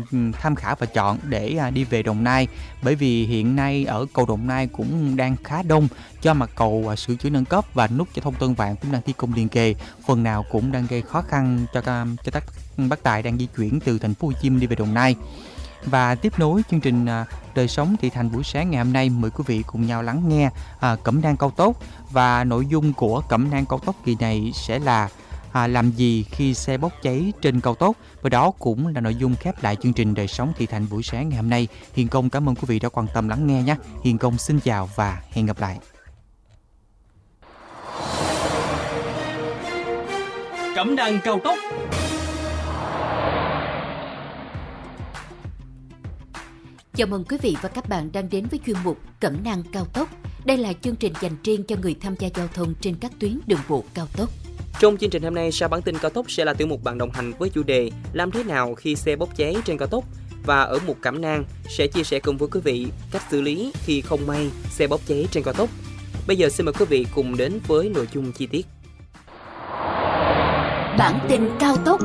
tham khảo và chọn để đi về Đồng Nai, bởi vì hiện nay ở cầu Đồng Nai cũng đang khá đông do mặt cầu sửa chữa nâng cấp và nút giao thông Tân Vạn cũng đang thi công liền kề, phần nào cũng đang gây khó khăn cho các bác tài đang di chuyển từ thành phố Hồ Chí Minh đi về Đồng Nai. Và tiếp nối chương trình Đời sống thị thành buổi sáng ngày hôm nay, mời quý vị cùng nhau lắng nghe cẩm nang cao tốc, và nội dung của cẩm nang cao tốc kỳ này sẽ là làm gì khi xe bốc cháy trên cao tốc, và đó cũng là nội dung khép lại chương trình Đời sống thị thành buổi sáng ngày hôm nay. Hiền Công cảm ơn quý vị đã quan tâm lắng nghe nhé. Hiền Công xin chào và hẹn gặp lại. Cẩm nang cao tốc. Chào mừng quý vị và các bạn đang đến với chuyên mục Cẩm nang cao tốc. Đây là chương trình dành riêng cho người tham gia giao thông trên các tuyến đường bộ cao tốc. Trong chương trình hôm nay, sau bản tin cao tốc sẽ là tiểu mục bạn đồng hành với chủ đề làm thế nào khi xe bốc cháy trên cao tốc, và ở mục Cẩm nang sẽ chia sẻ cùng với quý vị cách xử lý khi không may xe bốc cháy trên cao tốc. Bây giờ xin mời quý vị cùng đến với nội dung chi tiết. Bản tin cao tốc.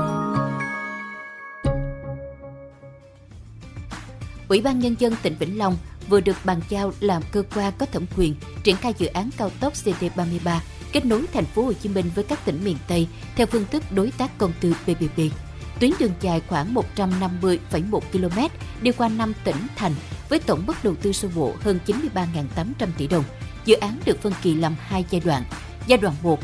Ủy ban Nhân dân tỉnh Vĩnh Long vừa được bàn giao làm cơ quan có thẩm quyền triển khai dự án cao tốc CT33 kết nối thành phố Hồ Chí Minh với các tỉnh miền Tây theo phương thức đối tác công tư PPP. Tuyến đường dài khoảng 150,1 km đi qua 5 tỉnh thành với tổng mức đầu tư sơ bộ hơn 93.800 tỷ đồng. Dự án được phân kỳ làm 2 giai đoạn. Giai đoạn 1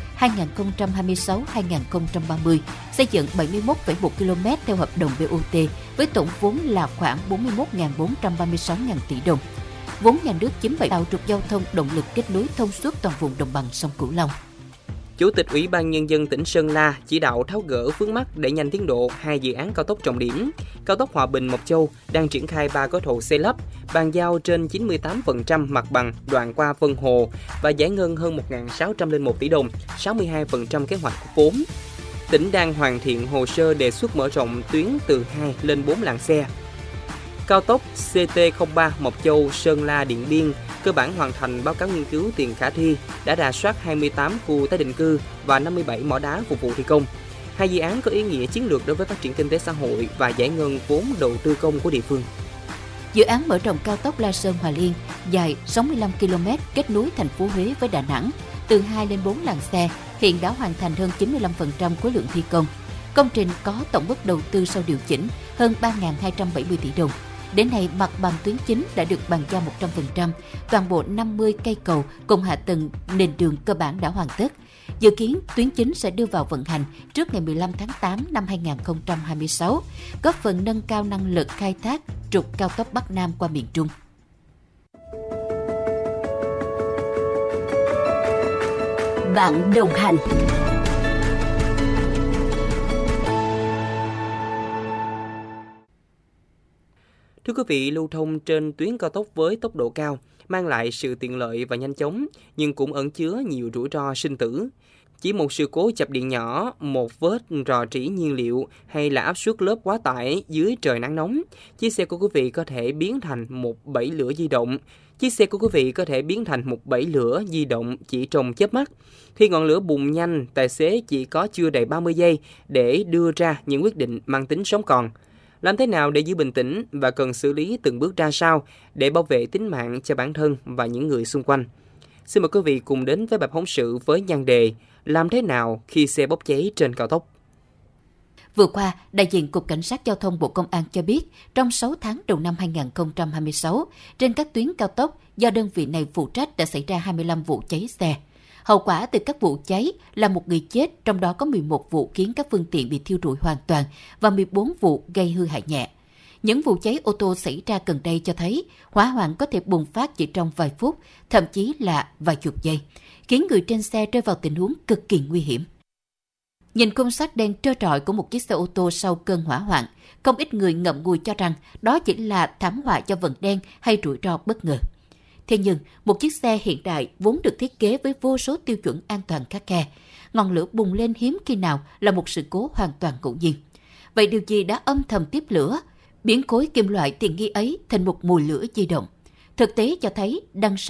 2026-2030 xây dựng 71,1 km theo hợp đồng BOT với tổng vốn là khoảng 41.436.000 tỷ đồng. Vốn nhà nước chiếm 7% tạo trục giao thông động lực kết nối thông suốt toàn vùng đồng bằng sông Cửu Long. Chủ tịch Ủy ban Nhân dân tỉnh Sơn La chỉ đạo tháo gỡ vướng mắc để nhanh tiến độ 2 dự án cao tốc trọng điểm. Cao tốc Hòa Bình - Mộc Châu đang triển khai 3 gói thầu xây lắp, bàn giao trên 98% mặt bằng đoạn qua Vân Hồ và giải ngân hơn 1.601 tỷ đồng, 62% kế hoạch vốn. Tỉnh đang hoàn thiện hồ sơ đề xuất mở rộng tuyến từ 2 lên 4 làn xe. Cao tốc CT03 Mộc Châu - Sơn La - Điện Biên cơ bản hoàn thành báo cáo nghiên cứu tiền khả thi, đã rà soát 28 khu tái định cư và 57 mỏ đá phục vụ thi công. Hai dự án có ý nghĩa chiến lược đối với phát triển kinh tế xã hội và giải ngân vốn đầu tư công của địa phương. Dự án mở rộng cao tốc La Sơn - Hòa Liên dài 65 km kết nối thành phố Huế với Đà Nẵng từ 2 lên 4 làn xe hiện đã hoàn thành hơn 95% khối lượng thi công. Công trình có tổng mức đầu tư sau điều chỉnh hơn 3.270 tỷ đồng. Đến nay, mặt bằng tuyến chính đã được bàn giao 100%, toàn bộ 50 cây cầu cùng hạ tầng nền đường cơ bản đã hoàn tất. Dự kiến tuyến chính sẽ đưa vào vận hành trước ngày 15 tháng 8 năm 2026, góp phần nâng cao năng lực khai thác trục cao tốc Bắc Nam qua miền Trung. Bạn đồng hành. Thưa quý vị, lưu thông trên tuyến cao tốc với tốc độ cao mang lại sự tiện lợi và nhanh chóng, nhưng cũng ẩn chứa nhiều rủi ro sinh tử. Chỉ một sự cố chập điện nhỏ, một vết rò rỉ nhiên liệu hay là áp suất lớp quá tải dưới trời nắng nóng, chiếc xe của quý vị có thể biến thành một bẫy lửa di động. Chỉ trong chớp mắt. Khi ngọn lửa bùng nhanh, tài xế chỉ có chưa đầy 30 giây để đưa ra những quyết định mang tính sống còn. Làm thế nào để giữ bình tĩnh và cần xử lý từng bước ra sao để bảo vệ tính mạng cho bản thân và những người xung quanh? Xin mời quý vị cùng đến với bài phóng sự với nhan đề làm thế nào khi xe bốc cháy trên cao tốc. Vừa qua, đại diện Cục Cảnh sát Giao thông Bộ Công an cho biết, trong 6 tháng đầu năm 2026, trên các tuyến cao tốc do đơn vị này phụ trách đã xảy ra 25 vụ cháy xe. Hậu quả từ các vụ cháy là một người chết, trong đó có 11 vụ khiến các phương tiện bị thiêu rụi hoàn toàn và 14 vụ gây hư hại nhẹ. Những vụ cháy ô tô xảy ra gần đây cho thấy hỏa hoạn có thể bùng phát chỉ trong vài phút, thậm chí là vài chục giây, khiến người trên xe rơi vào tình huống cực kỳ nguy hiểm. Nhìn khung sắt đen trơ trọi của một chiếc xe ô tô sau cơn hỏa hoạn, không ít người ngậm ngùi cho rằng đó chỉ là thảm họa do vầng đen hay rủi ro bất ngờ. Thế nhưng, một chiếc xe hiện đại vốn được thiết kế với vô số tiêu chuẩn an toàn khắt khe. Ngọn lửa bùng lên hiếm khi nào là một sự cố hoàn toàn ngẫu nhiên. Vậy điều gì đã âm thầm tiếp lửa, biến khối kim loại tiện nghi ấy thành một mùi lửa di động? Thực tế cho thấy đằng sau